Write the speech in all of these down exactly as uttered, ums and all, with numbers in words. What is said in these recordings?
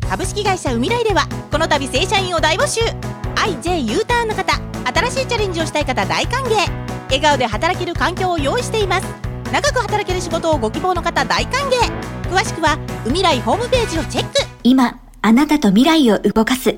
株式会社ウミライではこの度正社員を大募集。 アイジェー U ターンの方、新しいチャレンジをしたい方大歓迎。笑顔で働ける環境を用意しています。長く働ける仕事をご希望の方大歓迎。詳しくはウミライホームページをチェック。 今あなたと未来を動かす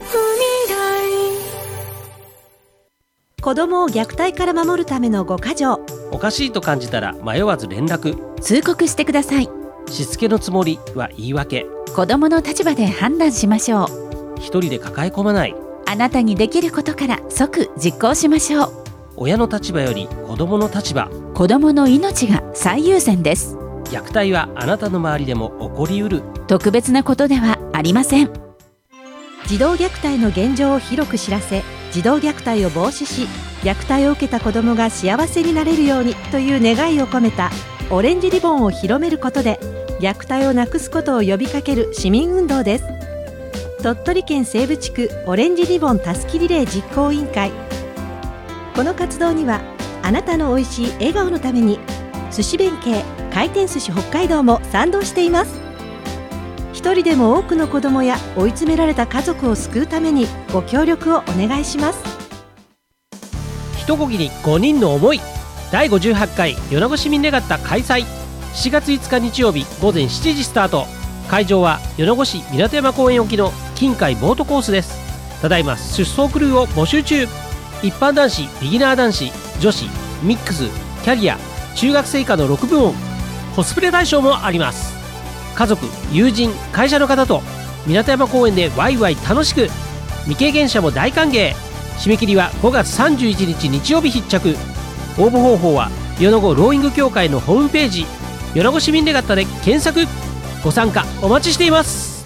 子供を虐待から守るためのごか条。 おかしいと感じたら迷わず連絡。 通告してください。 しつけのつもりは言い訳。 子供の立場で判断しましょう。 一人で抱え込まない。 あなたにできることから即実行しましょう。 親の立場より子供の立場。 子供の命が最優先です。 虐待はあなたの周りでも起こりうる。 特別なことではありません。 児童虐待の現状を広く知らせ、児童虐待を防止し、虐待を受けた子どもが幸せになれるようにという願いを込めたオレンジリボンを広めることで、虐待をなくすことを呼びかける市民運動です。鳥取県西部地区オレンジリボンたすきリレー実行委員会。この活動にはあなたのおいしい笑顔のために寿司弁慶回転寿司北海道も賛同しています。一人でも多くの子どもや追い詰められた家族を救うためにご協力をお願いします。 一こぎにごにんの思い。だいごじゅうはちかい米子市民レガッタ開催。しがついつか日曜日午前しちじスタート。会場は米子市港山公園沖の近海ボートコースです。ただいま出走クルーを募集中。一般男子、ビギナー男子、女子、ミックス、キャリア、中学生以下のろくぶもん。コスプレ対象もあります。家族、友人、会社の方と港山公園でワイワイ楽しく。未経験者も大歓迎。締め切りはごがつさんじゅういちにち日曜日必着。応募方法は米子ローイング協会のホームページ米子市民レガッタで検索。ご参加お待ちしています。